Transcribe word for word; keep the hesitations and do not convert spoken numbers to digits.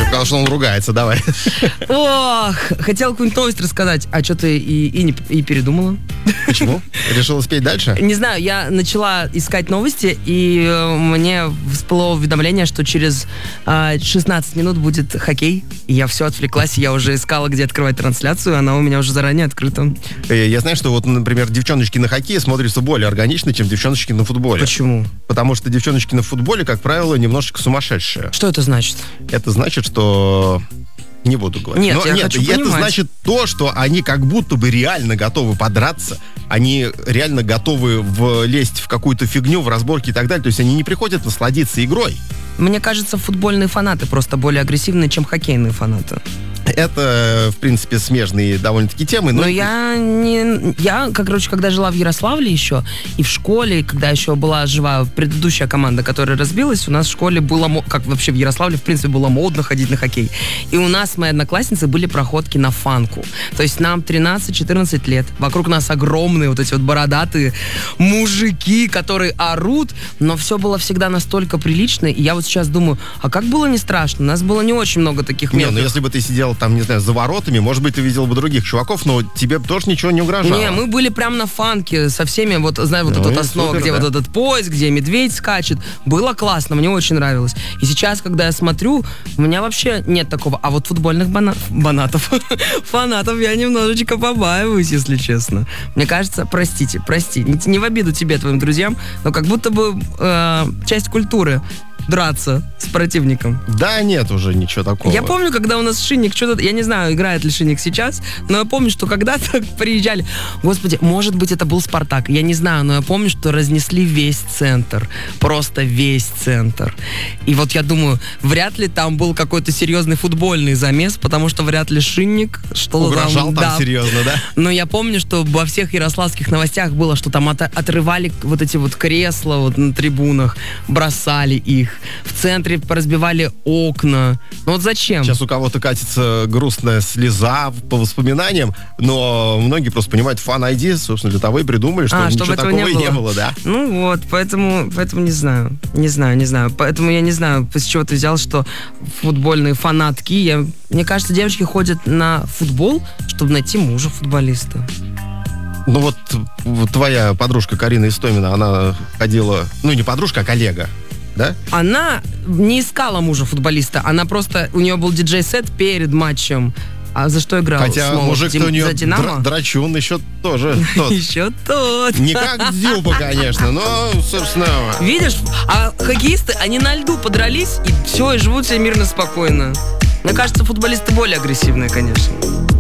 сказал, что он ругается, давай. Ох, хотела какую-нибудь новость рассказать, а что ты и, и, не, и передумала? Почему? Решила спеть дальше? Не знаю, я начала искать новости, и мне всплыло уведомление, что через э, шестнадцать минут будет хоккей. И я все отвлеклась, я уже искала, где открывать трансляцию, она у меня уже заранее открыта. Я знаю, что вот, например, девчоночки на хоккее смотрятся более органично, чем девчоночки на футболе. Почему? Потому что девчоночки на футболе, как правило, немножечко сумасшедшие. Что это значит? Это значит, что... Не буду говорить. Нет, Но, я нет, хочу это понимать. значит то, что они как будто бы реально готовы подраться, они реально готовы влезть в какую-то фигню, в разборки и так далее. То есть они не приходят насладиться игрой. Мне кажется, футбольные фанаты просто более агрессивные, чем хоккейные фанаты. Это, в принципе, смежные довольно-таки темы. Но, но я не... Я, короче, когда жила в Ярославле еще, и в школе, когда еще была жива предыдущая команда, которая разбилась, у нас в школе было, как вообще в Ярославле, в принципе, было модно ходить на хоккей. И у нас, мои одноклассницы, были проходки на фанку. То есть нам тринадцать-четырнадцать лет, вокруг нас огромные вот эти вот бородатые мужики, которые орут, но все было всегда настолько прилично, и я вот сейчас думаю, а как было не страшно? У нас было не очень много таких не, мелких. ну если бы ты сидел там, не знаю, за воротами, может быть, ты видел бы других чуваков, но тебе тоже ничего не угрожало. Не, мы были прям на фанке со всеми, вот, знаешь, вот ну, эта вот основа, супер, где да. вот этот поезд, где медведь скачет. Было классно, мне очень нравилось. И сейчас, когда я смотрю, у меня вообще нет такого. А вот футбольных бана... банатов, фанатов я немножечко побаиваюсь, если честно. Мне кажется, простите, прости, не, не в обиду тебе, твоим друзьям, но как будто бы э, часть культуры драться с противником. Да нет уже ничего такого. Я помню, когда у нас Шинник что-то... Я не знаю, играет ли Шинник сейчас, но я помню, что когда-то приезжали... Господи, может быть, это был Спартак. Я не знаю, но я помню, что разнесли весь центр. Просто весь центр. И вот я думаю, вряд ли там был какой-то серьезный футбольный замес, потому что вряд ли Шинник что-то угрожал там, да. серьезно, да? Но я помню, что во всех ярославских новостях было, что там от- отрывали вот эти вот кресла вот на трибунах, бросали их. В центре разбивали окна. Ну вот зачем? Сейчас у кого-то катится грустная слеза по воспоминаниям, но многие просто понимают, Fan ай ди, собственно, для того и придумали, что а, ничего чтобы этого такого не и было. не было, да. Ну вот, поэтому, поэтому не знаю. Не знаю, не знаю. Поэтому я не знаю, с чего ты взял, что футбольные фанатки. Я, мне кажется, девочки ходят на футбол, чтобы найти мужа футболиста. Ну вот, вот твоя подружка Карина Истомина, она ходила, ну не подружка, а коллега. Да? Она не искала мужа футболиста, она просто, у нее был диджей-сет перед матчем. А за что играл? Хотя Снова? мужик-то Дим, у нее за Динамо? др- драчун еще тоже тот. Еще тот. Не как Дзюба, конечно, но, собственно... Видишь, а хоккеисты, они на льду подрались, и все, и живут себе мирно, спокойно. Мне кажется, футболисты более агрессивные, конечно.